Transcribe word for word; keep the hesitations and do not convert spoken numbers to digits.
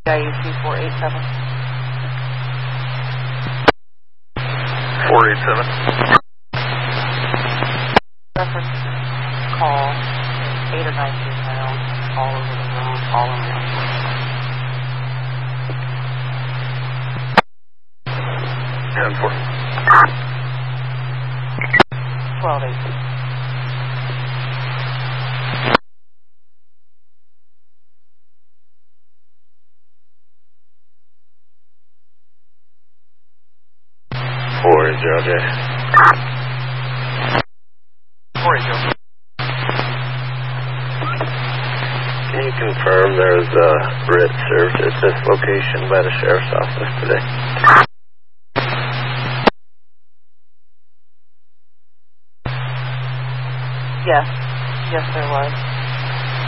I U C four eight seven. four eight seven. Reference call, eight or nine miles, all over the road, all around. ten four. twelve eighteen. four zero J. four eight zero. Can you confirm there's a writ served at this location by the sheriff's office today? Yes. Yes, there was.